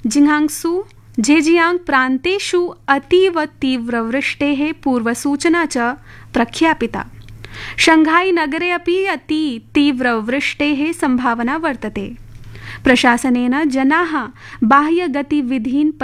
जिङ्गाङ्सु Zhejiang प्रान्तेषु अतीव तीव्रवृष्टेः पूर्वसूचना च प्रख्यापिता। शंघाई नगरे अपि अति तीव्रवृष्टेः संभावना वर्तते। प्रशासनेन जनाः बाह्यगतिविधीन्